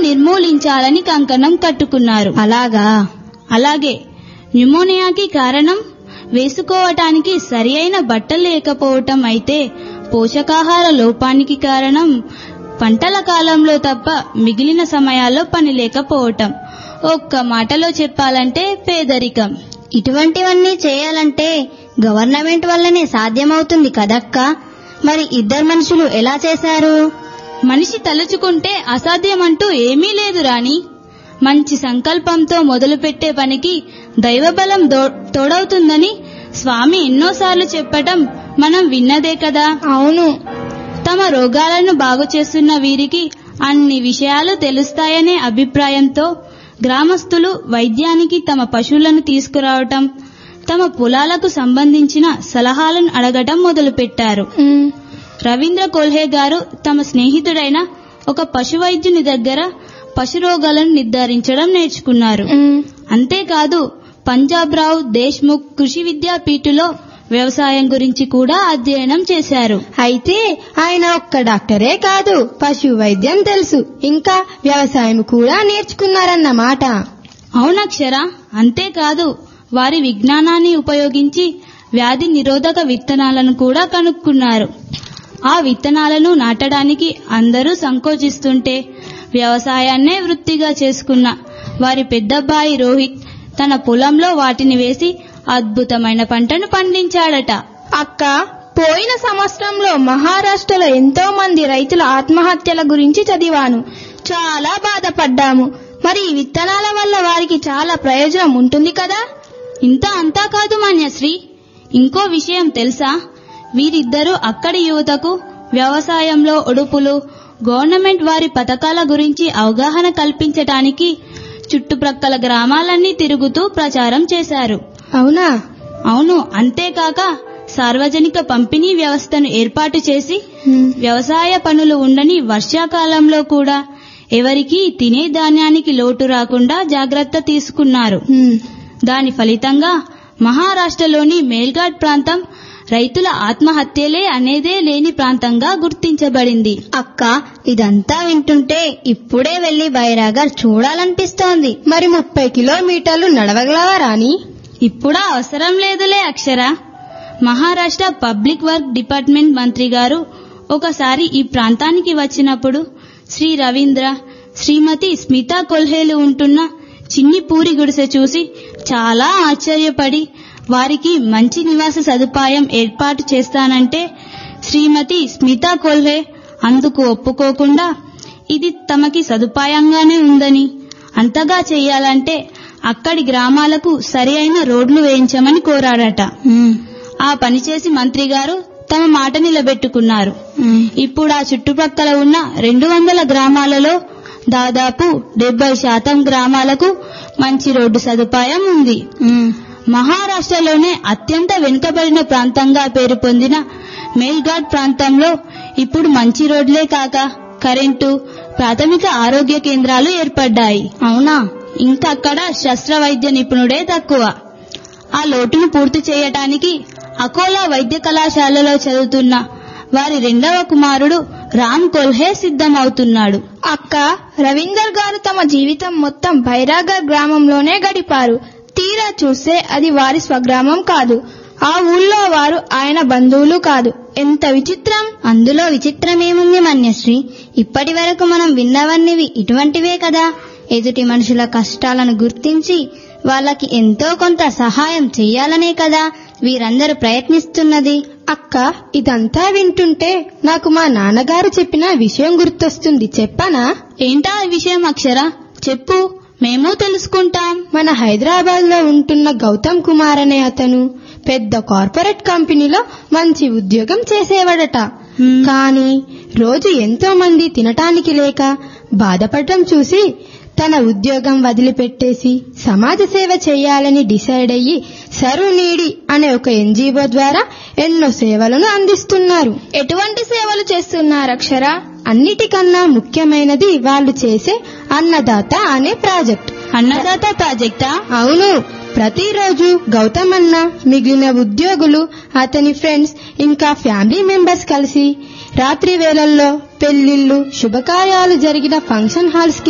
నిర్మూలించాలని కంకణం కట్టుకున్నారు. అలాగే న్యూమోనియాకి కారణం వేసుకోవటానికి సరి అయిన బట్టలు లేకపోవటం అయితే, పోషకాహార లోపానికి కారణం పంటల కాలంలో తప్ప మిగిలిన సమయాల్లో పని లేకపోవటం. ఒక్క మాటలో చెప్పాలంటే పేదరికం. ఇటువంటివన్నీ చేయాలంటే గవర్నమెంట్ వల్లనే సాధ్యమవుతుంది కదక్క. మరి ఇద్దరు మనుషులు ఎలా చేశారు? మనిషి తలుచుకుంటే అసాధ్యమంటూ ఏమీ లేదు రాణి. మంచి సంకల్పంతో మొదలుపెట్టే పనికి దైవబలం తోడవుతుందని స్వామి ఎన్నోసార్లు చెప్పటం మనం విన్నదే కదా. అవును. తమ రోగాలను బాగు చేస్తున్న వీరికి అన్ని విషయాలు తెలుస్తాయనే అభిప్రాయంతో గ్రామస్తులు వైద్యానికి తమ పశువులను తీసుకురావటం, తమ పొలాలకు సంబంధించిన సలహాలను అడగటం మొదలుపెట్టారు. రవీంద్ర కొల్హే గారు తమ స్నేహితుడైన ఒక పశు వైద్యుని దగ్గర పశు రోగాలను నిర్ధారించడం నేర్చుకున్నారు. అంతేకాదు పంజాబ్ రావు దేశ్ముఖ్ కృషి విద్యాపీఠలో వ్యవసాయం గురించి కూడా అధ్యయనం చేశారు. అయితే ఆయన ఒక్క డాక్టరే కాదు, పశు వైద్యం తెలుసు, ఇంకా వ్యవసాయం కూడా నేర్చుకున్నారన్నమాట. అవునక్షర. అంతేకాదు వారి విజ్ఞానాన్ని ఉపయోగించి వ్యాధి నిరోధక విత్తనాలను కూడా కనుక్కున్నారు. ఆ విత్తనాలను నాటడానికి అందరూ సంకోచిస్తుంటే వ్యవసాయాన్నే వృత్తిగా చేసుకున్న వారి పెద్దబ్బాయి రోహిత్ తన పొలంలో వాటిని వేసి అద్భుతమైన పంటను పండించాడట. అక్క, పోయిన సంవత్సరంలో మహారాష్ట్రలో ఎంతో మంది రైతుల ఆత్మహత్యల గురించి చదివాను. చాలా బాధపడ్డాము. మరి ఈ విత్తనాల వల్ల వారికి చాలా ప్రయోజనం ఉంటుంది కదా. అంతా కాదు మాన్యశ్రీ, ఇంకో విషయం తెలుసా? వీరిద్దరూ అక్కడి యువతకు వ్యవసాయంలో ఒడుపులు, గవర్నమెంట్ వారి పథకాల గురించి అవగాహన కల్పించటానికి చుట్టుప్రక్కల గ్రామాలన్నీ తిరుగుతూ ప్రచారం చేశారు. అవునా? అవును. అంతేకాక సార్వజనిక పంపిణీ వ్యవస్థను ఏర్పాటు చేసి వ్యవసాయ పనులు ఉండని వర్షాకాలంలో కూడా ఎవరికీ తినే ధాన్యానికి లోటు రాకుండా జాగ్రత్త తీసుకున్నారు. దాని ఫలితంగా మహారాష్ట్రలోని మేల్ఘాట్ ప్రాంతం రైతుల ఆత్మహత్యలే అనేదే లేని ప్రాంతంగా గుర్తించబడింది. అక్క, ఇదంతా వింటుంటే ఇప్పుడే వెళ్లి బైరాగర్ చూడాలనిపిస్తోంది. మరి 30 కిలోమీటర్లు నడవగలవా రాణి? ఇప్పుడా అవసరం లేదులే అక్షర. మహారాష్ట్ర పబ్లిక్ వర్క్ డిపార్ట్మెంట్ మంత్రి గారు ఒకసారి ఈ ప్రాంతానికి వచ్చినప్పుడు శ్రీ రవీంద్ర, శ్రీమతి స్మితా కొల్హేలు ఉంటున్న చిన్ని పూరి గుడిసె చూసి చాలా ఆశ్చర్యపడి వారికి మంచి నివాస సదుపాయం ఏర్పాటు చేస్తానంటే శ్రీమతి స్మితా కొల్హే అందుకు ఒప్పుకోకుండా ఇది తమకి సదుపాయంగానే ఉందని, అంతగా చెయ్యాలంటే అక్కడి గ్రామాలకు సరి అయిన రోడ్లు వేయించమని కోరాడట. ఆ పనిచేసి మంత్రి గారు తమ మాట నిలబెట్టుకున్నారు. ఇప్పుడు ఆ చుట్టుపక్కల ఉన్న 200 గ్రామాలలో దాదాపు 70% గ్రామాలకు మంచి రోడ్డు సదుపాయం ఉంది. మహారాష్ట్రలోనే అత్యంత వెనుకబడిన ప్రాంతంగా పేరు పొందిన మేల్ఘాట్ ప్రాంతంలో ఇప్పుడు మంచి రోడ్లే కాక కరెంటు, ప్రాథమిక ఆరోగ్య కేంద్రాలు ఏర్పడ్డాయి. అవునా? ఇంకా అక్కడ శస్త్రవైద్య నిపుణుడే తక్కువ. ఆ లోటును పూర్తి చేయటానికి అకోలా వైద్య కళాశాలలో చదువుతున్న వారి 2వ కుమారుడు రామ్ కొల్హే సిద్ధమవుతున్నాడు. అక్క, రవీందర్ గారు తమ జీవితం మొత్తం బైరాగర్ గ్రామంలోనే గడిపారు. తీరా చూస్తే అది వారి స్వగ్రామం కాదు. ఆ ఊళ్ళో వారు ఆయన బంధువులు కాదు. ఎంత విచిత్రం! అందులో విచిత్రమేముంది మన్యశ్రీ? ఇప్పటి వరకు మనం విన్నవన్నీ ఇటువంటివే కదా. ఎదుటి మనుషుల కష్టాలను గుర్తించి వాళ్ళకి ఎంతో కొంత సహాయం చెయ్యాలనే కదా వీరందరూ ప్రయత్నిస్తున్నది. అక్క, ఇదంతా వింటుంటే నాకు మా నాన్నగారు చెప్పిన విషయం గుర్తొస్తుంది. చెప్పనా? ఏంటా ఈ విషయం అక్షర? చెప్పు, మేము తెలుసుకుంటాం. మన హైదరాబాద్ లో ఉంటున్న గౌతమ్ కుమార్ అనే అతను పెద్ద కార్పొరేట్ కంపెనీలో మంచి ఉద్యోగం చేసేవాడట. కానీ రోజు ఎంతో మంది తినటానికి లేక బాధపడటం చూసి తన ఉద్యోగం వదిలిపెట్టేసి సమాజ సేవ చేయాలని డిసైడ్ అయ్యి సరునీడి అనే ఒక ఎన్జిఓ ద్వారా ఎన్నో సేవలను అందిస్తున్నారు. ఎటువంటి సేవలు చేస్తున్నారు అక్షర? అన్నిటికన్నా ముఖ్యమైనది వాళ్ళు చేసే అన్నదాత అనే ప్రాజెక్ట్. అన్నదాత ప్రాజెక్టా? అవును. ప్రతిరోజు గౌతమ్ అన్న, మిగిలిన ఉద్యోగులు, అతని ఫ్రెండ్స్ ఇంకా ఫ్యామిలీ మెంబర్స్ కలిసి రాత్రి వేళల్లో పెళ్లిళ్లు, శుభకార్యాలు జరిగిన ఫంక్షన్ హాల్స్ కి